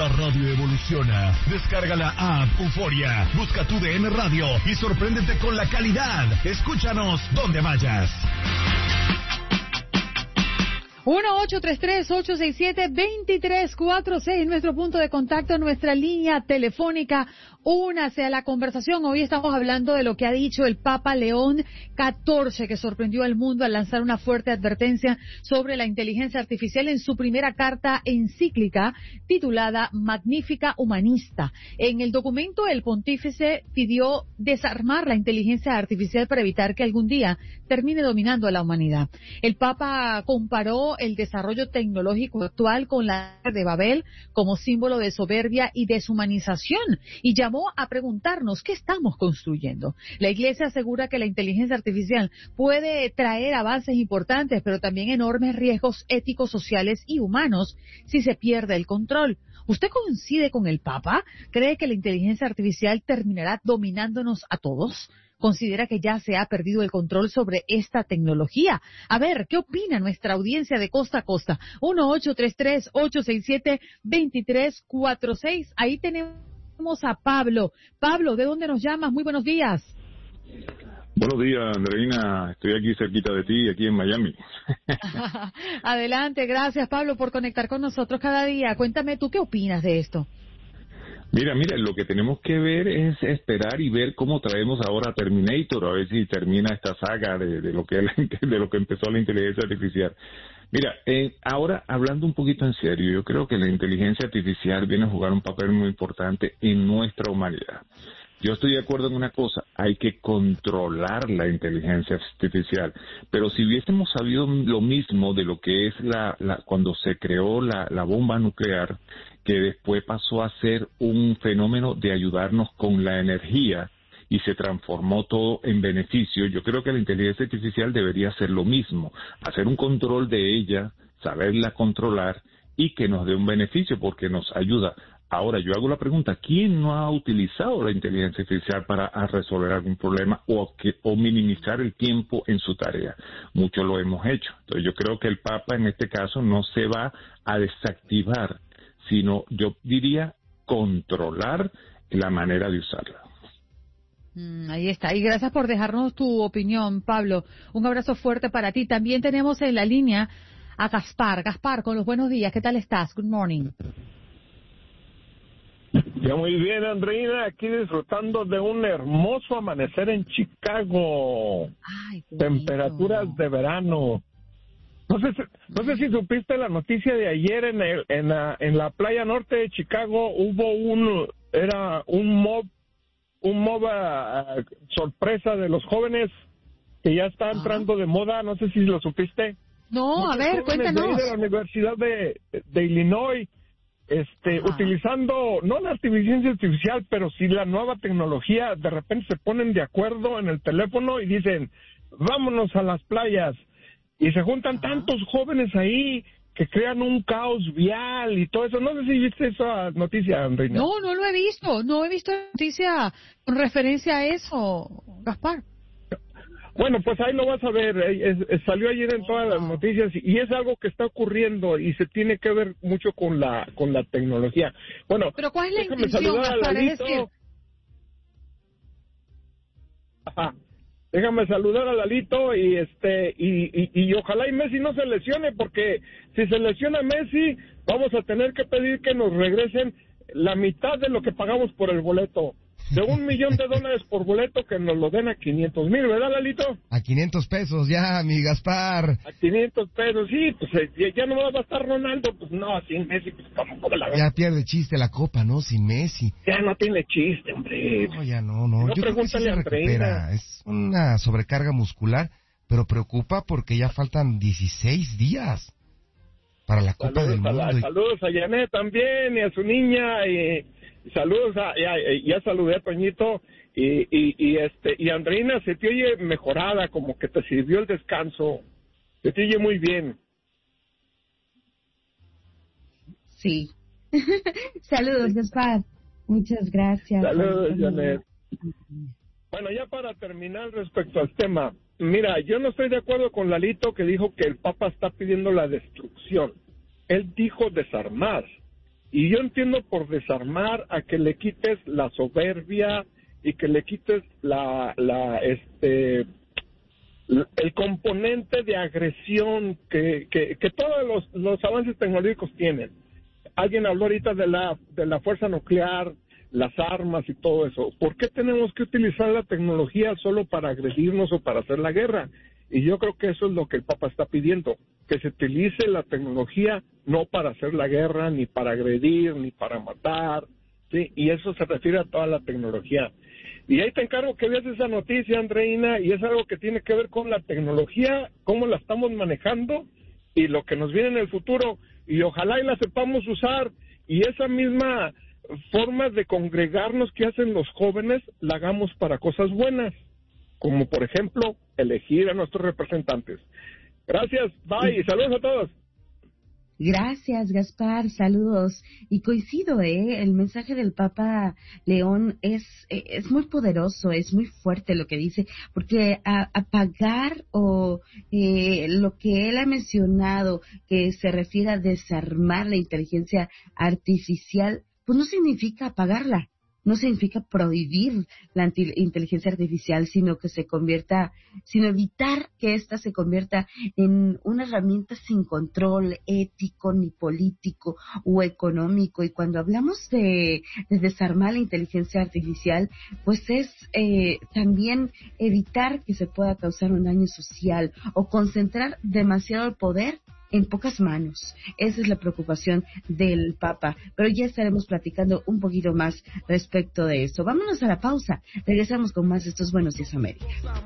La radio evoluciona. Descarga la app Euforia. Busca tu DN Radio y sorpréndete con la calidad. Escúchanos donde vayas. 1-833-867-2346, nuestro punto de contacto, nuestra línea telefónica. Únase a la conversación. Hoy estamos hablando de lo que ha dicho el Papa León XIV, que sorprendió al mundo al lanzar una fuerte advertencia sobre la inteligencia artificial en su primera carta encíclica titulada Magnifica Humanista. En el documento, el pontífice pidió desarmar la inteligencia artificial para evitar que algún día termine dominando a la humanidad. El Papa comparó el desarrollo tecnológico actual con la de Babel como símbolo de soberbia y deshumanización y llamó a preguntarnos qué estamos construyendo. La Iglesia asegura que la inteligencia artificial puede traer avances importantes, pero también enormes riesgos éticos, sociales y humanos si se pierde el control. ¿Usted coincide con el Papa? ¿Cree que la inteligencia artificial terminará dominándonos a todos? ¿Considera que ya se ha perdido el control sobre esta tecnología? A ver, ¿qué opina nuestra audiencia de costa a costa? 1-833-867-2346. Ahí tenemos a Pablo. Pablo, ¿de dónde nos llamas? Muy buenos días. Buenos días, Andreina. Estoy aquí cerquita de ti, aquí en Miami. Adelante, gracias, Pablo, por conectar con nosotros cada día. Cuéntame, ¿tú qué opinas de esto? Mira, lo que tenemos que ver es esperar y ver cómo traemos ahora a Terminator, a ver si termina esta saga de lo que empezó la inteligencia artificial. Mira, ahora hablando un poquito en serio, yo creo que la inteligencia artificial viene a jugar un papel muy importante en nuestra humanidad. Yo estoy de acuerdo en una cosa, hay que controlar la inteligencia artificial, pero si hubiésemos sabido lo mismo de lo que es cuando se creó la bomba nuclear, que después pasó a ser un fenómeno de ayudarnos con la energía y se transformó todo en beneficio, yo creo que la inteligencia artificial debería hacer lo mismo, hacer un control de ella, saberla controlar y que nos dé un beneficio porque nos ayuda. Ahora, yo hago la pregunta, ¿quién no ha utilizado la inteligencia artificial para resolver algún problema o minimizar el tiempo en su tarea? Muchos lo hemos hecho. Entonces, yo creo que el Papa en este caso no se va a desactivar, sino yo diría controlar la manera de usarla. Ahí está. Y gracias por dejarnos tu opinión, Pablo. Un abrazo fuerte para ti. También tenemos en la línea a Gaspar. Gaspar, con los buenos días. ¿Qué tal estás? Good morning. Ya muy bien, Andreina, aquí disfrutando de un hermoso amanecer en Chicago. Ay, temperaturas de verano. No sé si supiste la noticia de ayer en la playa norte de Chicago hubo un mob sorpresa de los jóvenes que ya está entrando de moda, no sé si lo supiste. No, muchos a ver, cuéntanos. De la Universidad de Illinois, utilizando no la inteligencia artificial, pero sí la nueva tecnología, de repente se ponen de acuerdo en el teléfono y dicen, vámonos a las playas. Y se juntan tantos jóvenes ahí que crean un caos vial y todo eso. No sé si viste esa noticia, Andreina. No lo he visto. No he visto noticia con referencia a eso, Gaspar. Bueno, pues ahí lo vas a ver. Salió ayer en todas las noticias y es algo que está ocurriendo y se tiene que ver mucho con la tecnología. Bueno, pero ¿cuál es la déjame intención, saludar a Gaspar? Lalito. Ajá. Déjame saludar a Lalito y ojalá y Messi no se lesione, porque si se lesiona Messi vamos a tener que pedir que nos regresen la mitad de lo que pagamos por el boleto. De $1 millón por boleto, que nos lo den a 500,000, ¿verdad, Lalito? A 500 pesos ya, mi Gaspar. A 500 pesos, sí, pues ya no va a estar Ronaldo, pues no, sin Messi, pues ¿cómo la ya pierde chiste la copa, ¿no? Sin Messi. Ya no tiene chiste, hombre. No, ya no. Yo creo que sí se recupera. Es una sobrecarga muscular, pero preocupa porque ya faltan 16 días para la Copa del Mundo. Saludos a Janet también y a su niña y saludos ya saludé a Toñito y Andreina, se te oye mejorada, como que te sirvió el descanso, se te oye muy bien. Sí. Saludos, Gaspar. Muchas gracias. Saludos, Janet. Bueno, ya para terminar respecto al tema, mira, yo no estoy de acuerdo con Lalito, que dijo que el Papa está pidiendo la destrucción. Él dijo desarmar. Y yo entiendo por desarmar a que le quites la soberbia y que le quites el componente de agresión que todos los avances tecnológicos tienen. Alguien habló ahorita de la fuerza nuclear, las armas y todo eso. ¿Por qué tenemos que utilizar la tecnología solo para agredirnos o para hacer la guerra? Y yo creo que eso es lo que el Papa está pidiendo, que se utilice la tecnología no para hacer la guerra, ni para agredir, ni para matar, ¿sí? Y eso se refiere a toda la tecnología. Y ahí te encargo que veas esa noticia, Andreina, y es algo que tiene que ver con la tecnología, cómo la estamos manejando y lo que nos viene en el futuro, y ojalá y la sepamos usar, y esa misma forma de congregarnos que hacen los jóvenes, la hagamos para cosas buenas, como por ejemplo, elegir a nuestros representantes. Gracias, bye, y saludos a todos. Gracias, Gaspar, saludos. Y coincido, el mensaje del Papa León es muy poderoso, es muy fuerte lo que dice, porque apagar lo que él ha mencionado, que se refiere a desarmar la inteligencia artificial, pues no significa apagarla, no significa prohibir la inteligencia artificial, sino evitar que ésta se convierta en una herramienta sin control ético, ni político o económico. Y cuando hablamos de desarmar la inteligencia artificial, pues es también evitar que se pueda causar un daño social o concentrar demasiado el poder en pocas manos. Esa es la preocupación del Papa, pero ya estaremos platicando un poquito más respecto de esto. Vámonos a la pausa, regresamos con más de estos Buenos Días América.